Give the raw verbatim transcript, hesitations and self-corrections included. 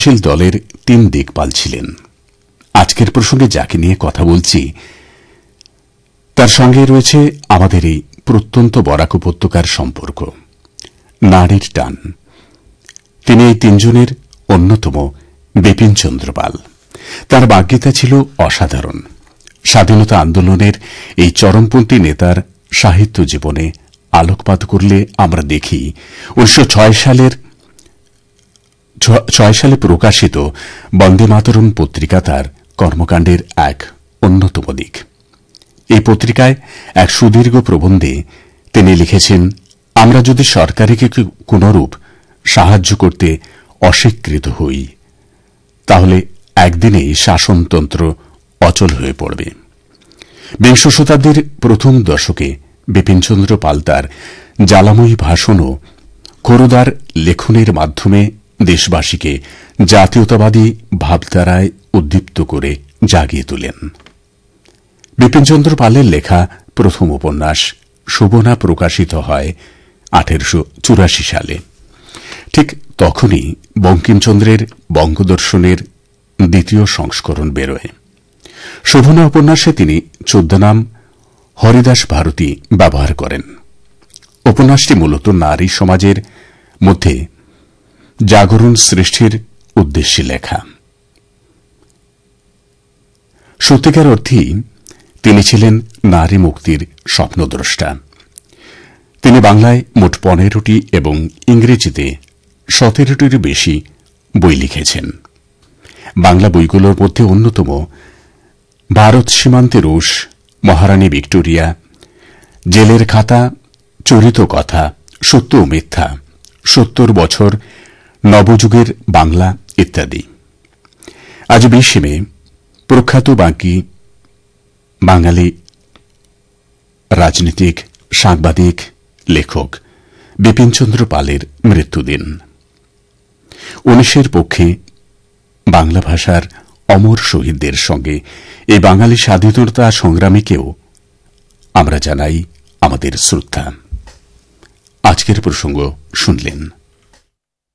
দলের তিন দিকপাল ছিলেন। আজকের প্রসঙ্গে যাকে নিয়ে কথা বলছি তার সঙ্গে রয়েছে আমাদের এই প্রত্যন্ত বরাক উপত্যকার সম্পর্ক, নারীর টান। তিনি এই তিনজনের অন্যতম বিপিনচন্দ্র পাল। তার বাগ্মিতা ছিল অসাধারণ। স্বাধীনতা আন্দোলনের এই চরমপন্থী নেতার সাহিত্য জীবনে আলোকপাত করলে আমরা দেখি উনিশশো ছয় সালের ছয় সালে প্রকাশিত বন্দে মাতরম পত্রিকা তার কর্মকাণ্ডের এক অন্যতম দিক। এই পত্রিকায় এক সুদীর্ঘ প্রবন্ধে তিনি লিখেছেন, আমরা যদি সরকারকে কোনরূপ সাহায্য করতে অস্বীকৃত হই তাহলে একদিনেই শাসনতন্ত্র অচল হয়ে পড়বে। বিংশ শতাব্দীর প্রথম দশকে বিপিনচন্দ্র পাল তার জ্বালাময়ী ভাষণ ও খোরদার লেখনের মাধ্যমে দেশবাসীকে জাতীয়তাবাদী ভাবধারায় উদ্দীপ্ত করে জাগিয়ে তোলেন। বিপিনচন্দ্র পালের লেখা প্রথম উপন্যাস শোভনা প্রকাশিত হয় আঠেরোশো চুরাশি সালে। ঠিক তখনই বঙ্কিমচন্দ্রের বঙ্গদর্শনের দ্বিতীয় সংস্করণ বেরোয়। শোভনা উপন্যাসে তিনি ছদ্মনাম হরিদাস ভারতী ব্যবহার করেন। উপন্যাসটি মূলত নারী সমাজের মধ্যে জাগরণ সৃষ্টির উদ্দেশ্যে লেখা। সত্যিকার অর্থেই তিনি ছিলেন নারী মুক্তির স্বপ্নদ্রষ্টা। তিনি বাংলায় মোট পনেরোটি এবং ইংরেজিতে সতেরোটির বেশি বই লিখেছেন। বাংলা বইগুলোর মধ্যে অন্যতম ভারত সীমান্তে রুশ, মহারানী ভিক্টোরিয়া, জেলের খাতা, চরিত কথা, সত্য ও মিথ্যা, সত্তর বছর, নবযুগের বাংলা ইত্যাদি। আজ বিশে মে প্রখ্যাত বাঙ্কি বাঙালি রাজনীতিক, সাংবাদিক, লেখক বিপিনচন্দ্র পালের মৃত্যুদিন। উনিশের পক্ষে বাংলা ভাষার অমর শহীদদের সঙ্গে এই বাঙালি স্বাধীনতা সংগ্রামীকেও আমরা জানাই আমাদের শ্রদ্ধা। আজকের প্রসঙ্গ শুনলেন।